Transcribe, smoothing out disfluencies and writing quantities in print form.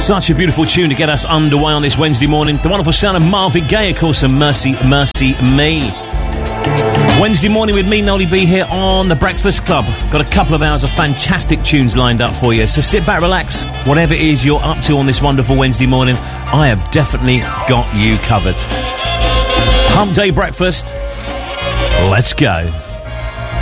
Such a beautiful tune to get us underway on this Wednesday morning. The wonderful sound of Marvin Gaye, of course, and Mercy, Mercy Me. Wednesday morning with me, Nolly B, here on The Breakfast Club. Got a couple of hours of fantastic tunes lined up for you, so sit back, relax. Whatever it is you're up to on this wonderful Wednesday morning, I have definitely got you covered. Hump Day Breakfast. Let's go.